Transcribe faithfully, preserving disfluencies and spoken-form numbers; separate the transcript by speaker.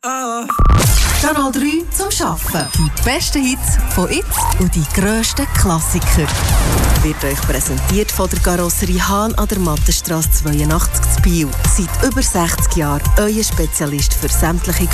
Speaker 1: oh.
Speaker 2: Kanal drei zum Schaffen. Die besten Hits von jetzt und die grössten Klassiker. Wird euch präsentiert von der Karosserie Hahn an der Mattenstrasse zweiundachtzig zu Biel. Seit über sechzig Jahren euer Spezialist für sämtliche